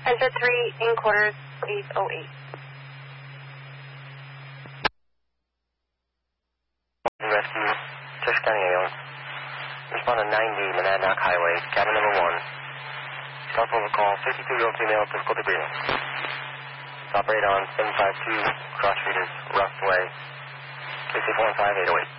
Enter 3 in quarters 808. Rescue, Church County AO. Respond to 90 Monadnock Highway, cabin number 1. Telephone will call 52-year-old female, physical debris. Operate on 752 Cross Street is Rough Way, 6415808.